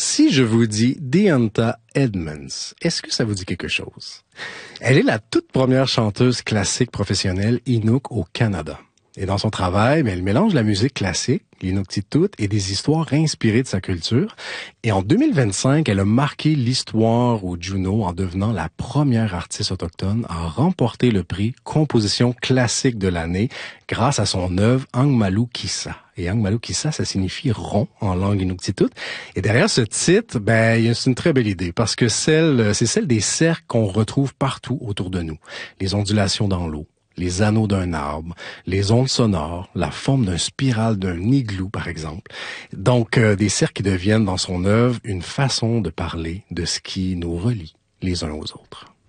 Si je vous dis Diantha Edmonds, est-ce que ça vous dit quelque chose? Elle est la toute première chanteuse classique professionnelle Inuk au Canada. Et dans son travail, elle mélange la musique classique, l'Inuktitut, et des histoires inspirées de sa culture. Et en 2025, elle a marqué l'histoire au Juno en devenant la première artiste autochtone à remporter le prix Composition classique de l'année grâce à son œuvre Angmalu Kisa. Et Angmalu Kisa, ça signifie rond en langue Inuktitut. Et derrière ce titre, c'est une très belle idée parce que c'est celle des cercles qu'on retrouve partout autour de nous. Les ondulations dans l'eau, les anneaux d'un arbre, les ondes sonores, la forme d'un spirale d'un igloo, par exemple. Donc, des cercles qui deviennent dans son œuvre une façon de parler de ce qui nous relie les uns aux autres.